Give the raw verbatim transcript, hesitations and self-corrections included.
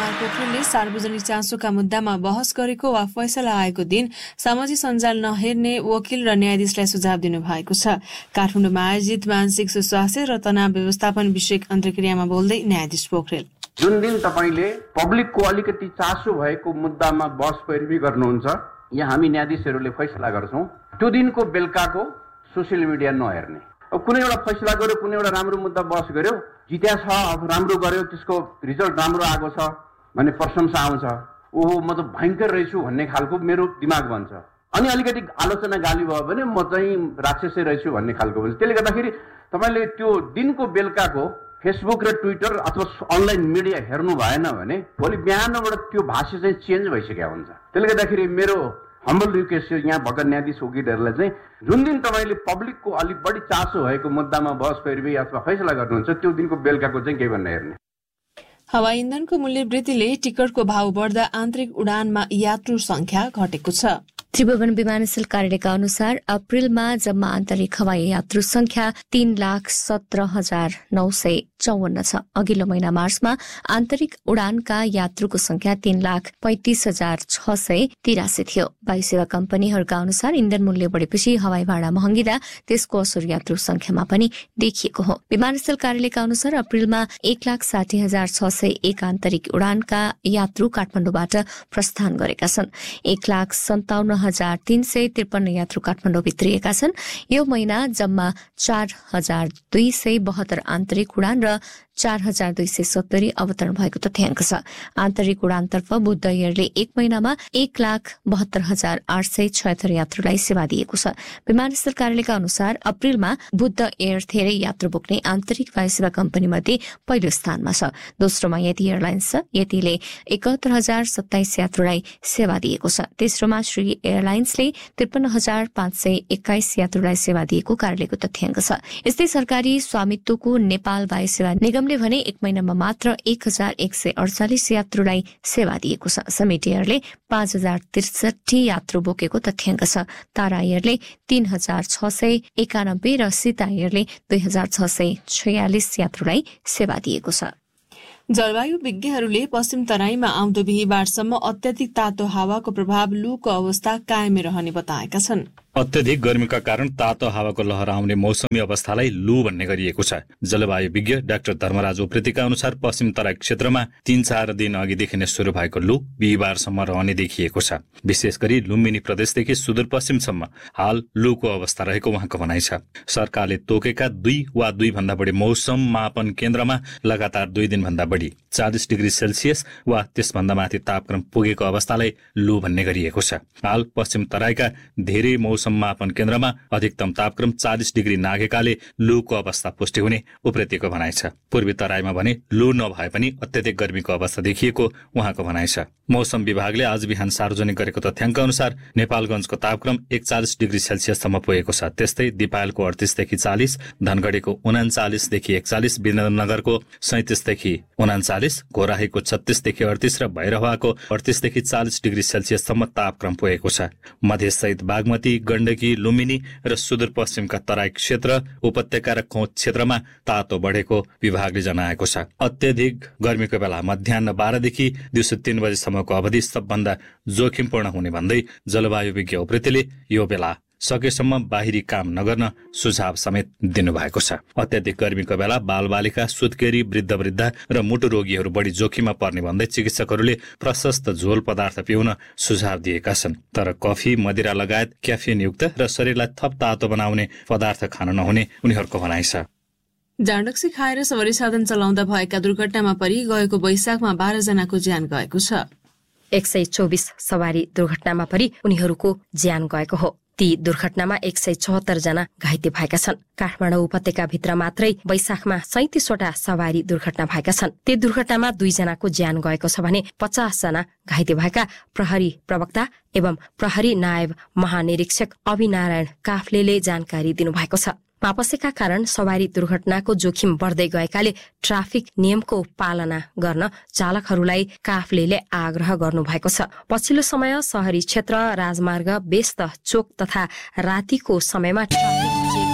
कुमार पोखरेलले सार्वजनिक चासोका मुद्दामा बहस गरेको वा फैसला आएको दिन सामाजिक सञ्जाल नहेर्ने वकिल र न्यायाधीशलाई सुझाव दिनुभएको छ। काठमाडौँमा आयोजित मानसिक सुस्वास्थ्य र तनाव व्यवस्थापन विषयक अन्तर्क्रियामा बोल्दै न्यायाधीश पोखरेल, जुन दिन तपाईले पब्लिकको अलिकति चासो भएको मुद्दामा बहस पैरवी गर्नुहुन्छ या हामी न्यायाधीशहरूले फैसला गर्छौं, त्यो दिनको बेलुकाको सोसियल मिडिया नहेर्ने। अब कुनै एउटा फैसला गर्यो, कुनै एउटा राम्रो मुद्दा बहस गर्यो, जित्या छ, अब राम्रो गर्यो, त्यसको रिजल्ट राम्रो आएको छ भन्ने प्रशंसा आउँछ, ओहो म त भयङ्कर रहेछु भन्ने खालको मेरो दिमाग बन्छ। अनि अलिकति आलोचना गाली भयो भने म चाहिँ राक्षसै रहेछु भन्ने खालको हुन्छ। त्यसले गर्दाखेरि तपाईले त्यो दिनको बेलुकाको फेसबुक र ट्विटर अथवा अनलाइन मिडिया हेर्नु भएन भने भोलि बिहानबाट त्यो भाषा चाहिँ चेन्ज भइसकेको हुन्छ। त्यसले गर्दाखेरि मेरो हम्बल रिक्वेस्ट छ यहाँ भर्खर न्यायाधीश वकिलहरूलाई चाहिँ, जुन दिन तपाईँले पब्लिकको अलिक बढी चासो भएको मुद्दामा बहस पैरवी अथवा फैसला गर्नुहुन्छ त्यो दिनको बेलुकाको चाहिँ केही भन्ने हेर्ने। हवाई इन्धनको मूल्य वृद्धिले टिकटको भाव बढ्दा आन्तरिक उडानमा यात्रु संख्या घटेको छ। त्रिभुवन विमानस्थल कार्यालयका अनुसार अप्रेलमा जम्मा आन्तरिक हवाई यात्रु संख्या तीन लाख सत्र हजार नौ सय चौवन्न छ। अघिल्लो महिना मार्चमा आन्तरिक उडानका यात्रुको संख्या तीन लाख पैंतिस हजार छ सय तिरासी थियो। वायु सेवा कम्पनीहरूका अनुसार इन्धन मूल्य बढेपछि हवाई भाडा महँगिँदा त्यसको असर यात्रु संख्यामा पनि देखिएको हो। विमानस्थल कार्यालयका अनुसार अप्रेलमा एक लाख साठी हजार छ सय एक आन्तरिक उडानका यात्रु काठमाडौँबाट प्रस्थान गरेका छन्। एक लाख सन्ताउन्न हजार तीन सय त्रिपन्न यात्रु काठमाडौँ भित्रिएका छन्। यो महिना जम्मा चार हजार दुई सय बहत्तर आन्तरिक उडान र चार हजार दुई सय सत्तरी अवतरण भएको तथ्याङ्क छ। आन्तरिक उडानतर्फ बुद्ध एयरले एक महिनामा एक लाख बहत्तर हजार आठ सय छयत्तर यात्रुलाई सेवा दिएको छ। विमानस्थल कार्यालयका अनुसार अप्रेलमा बुद्ध एयर धेरै यात्रु बोक्ने आन्तरिक वायु सेवा कम्पनी मध्ये पहिलो स्थानमा छ। दोस्रोमा यति एयरलाइन्स छ, यतिले एकात्तर हजार सत्ताइस यात्रुलाई सेवा दिएको छ। तेस्रोमा श्री एयरलाइन्सले त्रिपन्न हजार पाँच सय एक्काइस यात्रुलाई सेवा दिएको कार्यालयको तथ्याङ्क छ। यस्तै सरकारी स्वामित्वको नेपाल वायु सेवा निगमले भने एक महिनामा मात्र एक हजार एक सय अडचालिस यात्रुलाई सेवा दिएको छ। समेट एयरले पाँच हजार त्रिसठी यात्रु बोकेको तथ्याङ्क छ। तारा एयरले तीन हजार छ सय एकानब्बे र सीता एयरले दुई हजार छ सय छयालिस यात्रुलाई सेवा दिएको छ। जलवायु विज्ञहरूले पश्चिम तराईमा आउँदो बिहिबारसम्म अत्याधिक तातो हावाको प्रभाव लूको अवस्था कायमै रहने बताएका छन्। अत्यधिक गर्मीका कारण तातो हावाको लहर आउने मौसमी अवस्थालाई लू भन्ने गरिएको छ। जलवायु विज्ञ डाक्टर धर्मराज उप्रेतीका अनुसार पश्चिम तराई क्षेत्रमा तीन चार दिन अघिदेखि नै शुरू भएको लू बिहिबारसम्म रहने देखिएको छ। विशेष गरी लुम्बिनी प्रदेशदेखि सुदूरपश्चिमसम्म हाल लूको अवस्था रहेको उहाँको भनाइ छ। सरकारले तोकेका दुई वा दुई भन्दा बढी मौसम मापन केन्द्रमा लगातार दुई दिनभन्दा बढी चालिस डिग्री सेल्सियस वा त्यसभन्दा माथि तापक्रम पुगेको अवस्थालाई लू भन्ने गरिएको छ। हाल पश्चिम तराईका धेरै मौसम मापन केन्द्रमा अधिकतम तापक्रम चालिस डिग्री नागेकाले लूको अवस्था पुष्टि हुने उप्रेतीको भनाइ छ। पूर्वी तराईमा भने लू नभए पनि अत्यधिक गर्मीको अवस्था देखिएको उहाँको भनाइ छ। मौसम विभागले आज बिहान सार्वजनिक गरेको तथ्याङ्क अनुसार नेपालगञ्जको तापक्रम एकचालिस डिग्री सेल्सियससम्म पुगेको छ। त्यस्तै दिपायलको अडतिसदेखि चालिस, धनगढीको उनाचालिसदेखि एकचालिस, विनोदनगरको सैतिसदेखि उनाचालिस, घोराहीको छत्तीसदेखि अडतिस र भैरहवाको अडतिसदेखि चालिस डिग्री सेल्सियससम्म तापक्रम पुगेको छ। मधेससहित बागमती, गण्डकी, लुम्बिनी र सुदूरपश्चिमका तराई क्षेत्र, उपत्यका र खोज क्षेत्रमा तातो बढेको विभागले जनाएको छ। अत्यधिक गर्मीको बेला मध्याह बाह्रदेखि दिउँसो तीन बजेसम्मको अवधि सबभन्दा जोखिमपूर्ण हुने भन्दै जलवायु विज्ञ उप्रेतीले यो बेला सकेसम्म बाहिरी काम नगर्न सुझाव समेत दिनुभएको छ। अत्याधिक गर्मीको बेला बालबालिका, सुत्केरी, वृद्ध वृद्धा र मुटु रोगीहरू बढी जोखिममा पर्ने भन्दै चिकित्सकहरूले प्रशस्त झोल पदार्थ पिउन सुझाव दिएका छन्। तर कफी, मदिरा लगायत क्याफिन युक्त र शरीरलाई थप तातो बनाउने पदार्थ खान नहुने उनीहरूको भनाइ छ। जाँडक्सी खाएर सवारी साधन चलाउँदा भएका दुर्घटनामा परि गएको वैशाखमा बाह्र जनाको ज्यान गएको छ। एक सय चौबिस सवारी दुर्घटनामा परि उनीहरूको ज्यान गएको हो। ती दुर्घटनामा एक सय चौहत्तर जना घाइते भएका छन्। काठमाडौँ उपत्यकाभित्र मात्रै वैशाखमा सैतिसवटा सवारी दुर्घटना भएका छन्। ती दुर्घटनामा दुईजनाको ज्यान गएको छ भने पचास जना घाइते भएका प्रहरी प्रवक्ता एवं प्रहरी नायब महानिरीक्षक अभिनारायण काफ्लेले जानकारी दिनुभएको छ। पापसेका कारण सवारी दुर्घटनाको जोखिम बढ्दै गएकाले ट्राफिक नियमको पालना गर्न चालकहरूलाई काफ्लेले आग्रह गर्नुभएको छ। पछिल्लो समय शहरी क्षेत्र, राजमार्ग, व्यस्त चोक तथा रातिको समयमा ट्राफिक